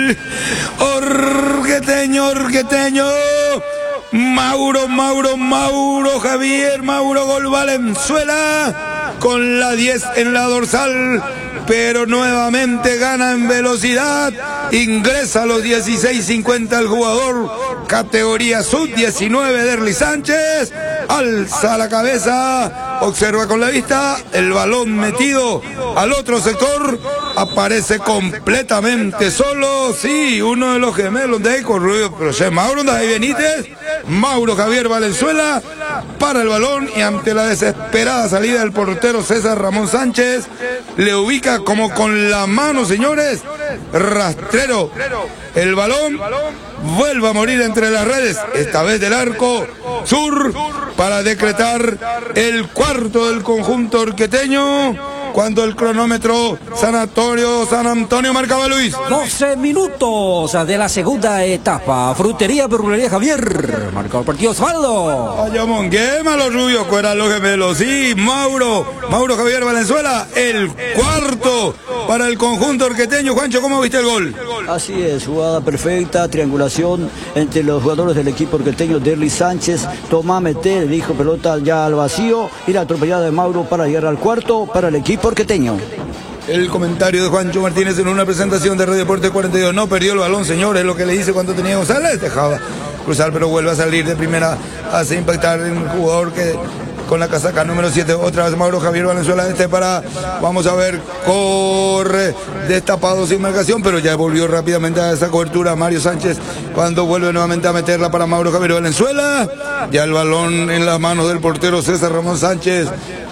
el orqueteño. Mauro Javier Gol Valenzuela con la 10 en la dorsal, pero nuevamente gana en velocidad, ingresa a los 16.50 el jugador, categoría sub-19 Derly Sánchez, alza la cabeza, observa con la vista, el balón metido al otro sector, aparece completamente solo, sí, uno de los gemelos de ahí con Rubio, pero ya Mauro Benítez, Mauro Javier Valenzuela para el balón y ante la desesperada salida del portero César Ramón Sánchez, le ubica como con la mano, señores, Rastrero. El balón vuelve a morir entre las redes, esta vez del arco sur, para decretar el cuarto del conjunto orqueteño. Cuando el cronómetro San Antonio marcaba Luis. 12 minutos de la segunda etapa. Frutería, verdulería Javier. Marcó el partido Osvaldo. Vaya monguema los rubios, fueran los gemelos. Sí, Mauro Javier Valenzuela, el cuarto para el conjunto orqueteño. Juancho, ¿cómo viste el gol? Así es, jugada perfecta, triangulación entre los jugadores del equipo orqueteño. Derly Sánchez, toma, mete, le dijo pelota ya al vacío y la atropellada de Mauro para llegar al cuarto para el equipo orqueteño. El comentario de Juancho Martínez en una presentación de Radio Deporte 42. No perdió el balón, señores, lo que le dice cuando tenía González. Dejaba cruzar, pero vuelve a salir de primera. Hace impactar en un jugador que con la casaca número 7. Otra vez Mauro Javier Valenzuela. Vamos a ver, corre destapado sin marcación, pero ya volvió rápidamente a esa cobertura Mario Sánchez cuando vuelve nuevamente a meterla para Mauro Javier Valenzuela. Ya el balón en las manos del portero César Ramón Sánchez.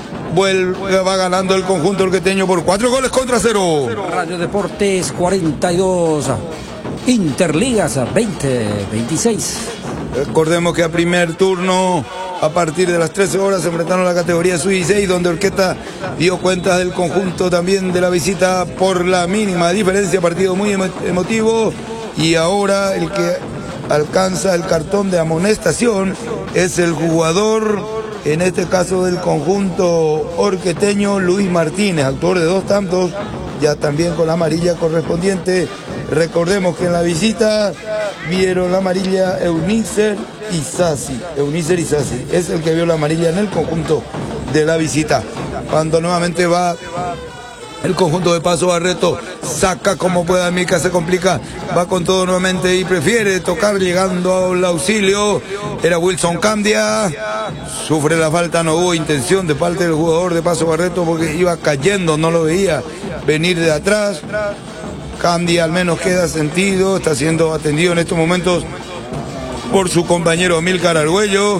Va ganando el conjunto orqueteño por 4-0. Radio Deportes 42, Interligas 20-26. Recordemos que a primer turno, a partir de las 13 horas, se enfrentaron a la categoría sub-16, donde Orquesta dio cuenta del conjunto también de la visita por la mínima diferencia, partido muy emotivo, y ahora el que alcanza el cartón de amonestación es el jugador, en este caso del conjunto orqueteño, Luis Martínez, autor de 2 tantos, ya también con la amarilla correspondiente. Recordemos que en la visita vieron la amarilla Eunicer Isasi, es el que vio la amarilla en el conjunto de la visita. Cuando nuevamente va el conjunto de Paso Barreto, saca como pueda, Mica se complica, va con todo nuevamente y prefiere tocar llegando al auxilio. Era Wilson Candia, sufre la falta, no hubo intención de parte del jugador de Paso Barreto porque iba cayendo, no lo veía venir de atrás. Candia al menos queda sentido, está siendo atendido en estos momentos por su compañero Amílcar Argüello.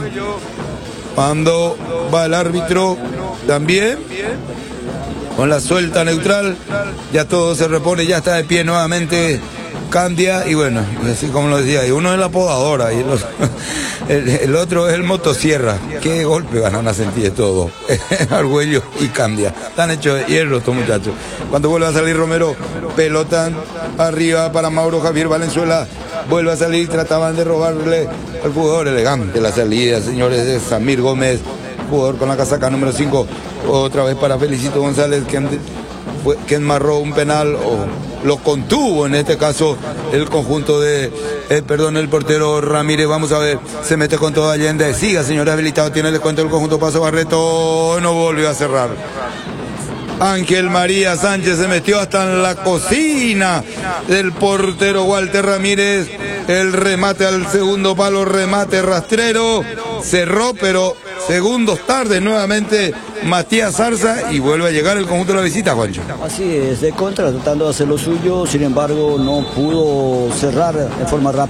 Cuando va el árbitro también con la suelta neutral, ya todo se repone, ya está de pie nuevamente Candia, y bueno, así como lo decía, y uno es la podadora y el otro es el motosierra. Qué golpe van a sentir todo Argüello y Candia, están hechos de hierro estos muchachos. Cuando vuelve a salir Romero, pelota arriba para Mauro Javier Valenzuela, vuelve a salir, trataban de robarle al jugador, elegante la salida, señores, de Samir Gómez, jugador con la casaca número 5, otra vez para Felicito González, que enmarró un penal, o lo contuvo en este caso el conjunto de, el portero Ramírez. Vamos a ver, se mete con todo Allende, siga, señor habilitado, tiene el descuento del conjunto Paso Barreto, no volvió a cerrar. Ángel María Sánchez se metió hasta en la cocina del portero Walter Ramírez. El remate al segundo palo, remate rastrero, cerró, pero segundos tarde nuevamente Matías Zarza, y vuelve a llegar el conjunto de la visita, Juancho. Así es, de contra, tratando de hacer lo suyo, sin embargo no pudo cerrar de forma rápida.